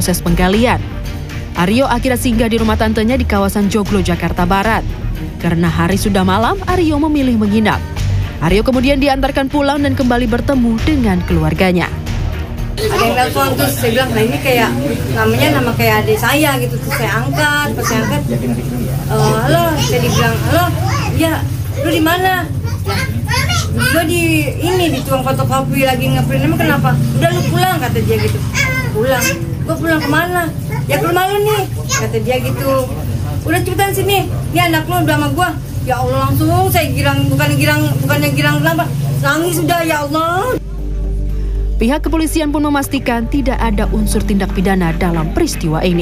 proses penggalian. Aryo akhirnya singgah di rumah tantenya di kawasan Joglo, Jakarta Barat. Karena hari sudah malam, Aryo memilih menginap. Aryo kemudian diantarkan pulang dan kembali bertemu dengan keluarganya. Ada yang telepon, terus saya bilang, nah ini kayak namanya nama kayak adik saya gitu. Terus saya angkat, pas saya angkat, halo, saya dibilang, halo, iya, lu di mana? Gue di tuang fotokopi lagi ngeprint. Emang kenapa? Udah lu pulang, kata dia gitu. Pulang. Gue pulang kemana? Ya ke rumah lu nih, kata dia gitu. Udah cepetan sini, ini anak lu udah sama gue. Ya Allah, langsung saya bukannya girang kenapa? Nangis sudah, ya Allah. Pihak kepolisian pun memastikan tidak ada unsur tindak pidana dalam peristiwa ini.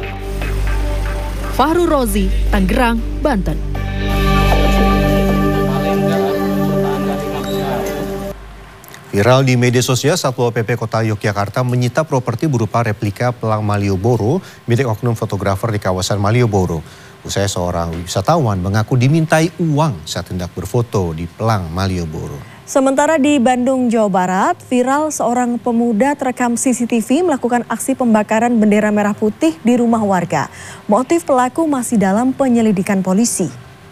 Fahru Rozi, Tangerang, Banten. Viral di media sosial, Satpol PP Kota Yogyakarta menyita properti berupa replika pelang Malioboro milik oknum fotografer di kawasan Malioboro. Usai seorang wisatawan mengaku dimintai uang saat hendak berfoto di pelang Malioboro. Sementara di Bandung, Jawa Barat, viral seorang pemuda terekam CCTV melakukan aksi pembakaran bendera merah putih di rumah warga. Motif pelaku masih dalam penyelidikan polisi.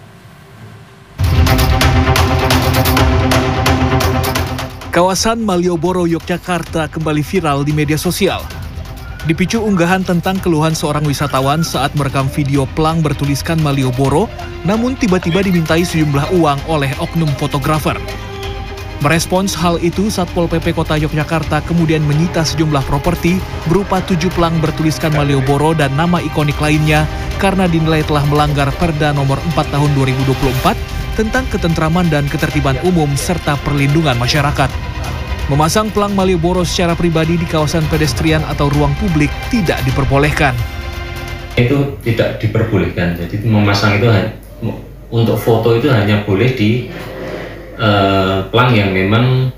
Kawasan Malioboro, Yogyakarta kembali viral di media sosial. Dipicu unggahan tentang keluhan seorang wisatawan saat merekam video pelang bertuliskan Malioboro, namun tiba-tiba dimintai sejumlah uang oleh oknum fotografer. Merespons hal itu, Satpol PP Kota Yogyakarta kemudian menyita sejumlah properti berupa 7 pelang bertuliskan Malioboro dan nama ikonik lainnya karena dinilai telah melanggar Perda Nomor 4 Tahun 2024 tentang ketentraman dan ketertiban umum serta perlindungan masyarakat. Memasang pelang Malioboro secara pribadi di kawasan pedestrian atau ruang publik tidak diperbolehkan. Itu tidak diperbolehkan, jadi memasang itu untuk foto itu hanya boleh di pelang yang memang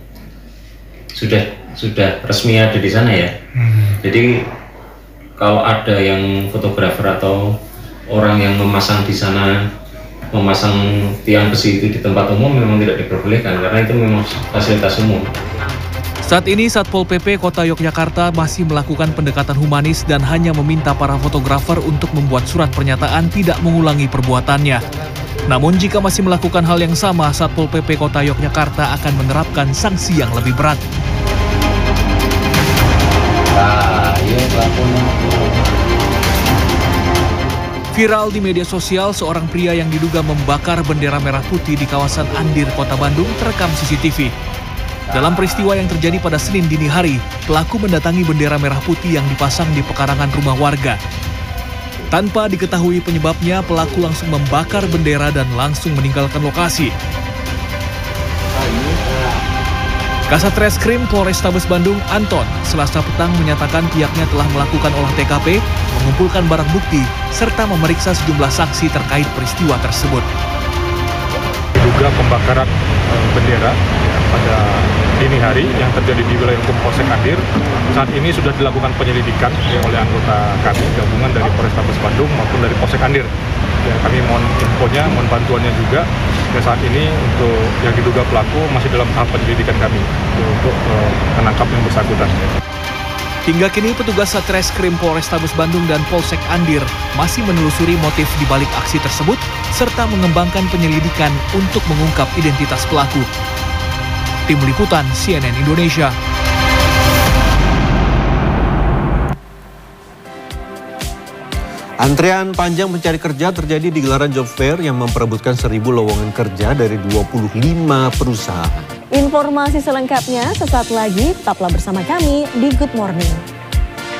sudah resmi ada di sana ya. Jadi kalau ada yang fotografer atau orang yang memasang di sana, memasang tiang besi itu di tempat umum memang tidak diperbolehkan karena itu memang fasilitas umum. Saat ini Satpol PP Kota Yogyakarta masih melakukan pendekatan humanis dan hanya meminta para fotografer untuk membuat surat pernyataan tidak mengulangi perbuatannya. Namun jika masih melakukan hal yang sama, Satpol PP Kota Yogyakarta akan menerapkan sanksi yang lebih berat. Viral di media sosial, seorang pria yang diduga membakar bendera merah putih di kawasan Andir, Kota Bandung terekam CCTV. Dalam peristiwa yang terjadi pada Senin dini hari, pelaku mendatangi bendera merah putih yang dipasang di pekarangan rumah warga. Tanpa diketahui penyebabnya, pelaku langsung membakar bendera dan langsung meninggalkan lokasi. Kasat Reskrim Polrestabes Bandung, Anton, Selasa petang menyatakan pihaknya telah melakukan olah TKP, mengumpulkan barang bukti, serta memeriksa sejumlah saksi terkait peristiwa tersebut. Diduga pembakaran bendera pada dini hari yang terjadi di wilayah hukum Polsek Andir. Saat ini sudah dilakukan penyelidikan oleh anggota kami, gabungan dari Polrestabes Bandung maupun dari Polsek Andir. Ya, kami mohon infonya, mohon bantuannya juga. Ya, saat ini untuk yang diduga pelaku masih dalam tahap penyelidikan kami untuk menangkap yang bersangkutan. Hingga kini petugas Satreskrim Polrestabes Bandung dan Polsek Andir masih menelusuri motif di balik aksi tersebut serta mengembangkan penyelidikan untuk mengungkap identitas pelaku. Tim Liputan CNN Indonesia. Antrean panjang mencari kerja terjadi di gelaran job fair yang memperebutkan 1.000 lowongan kerja dari 25 perusahaan. Informasi selengkapnya sesaat lagi, tetaplah bersama kami di Good Morning.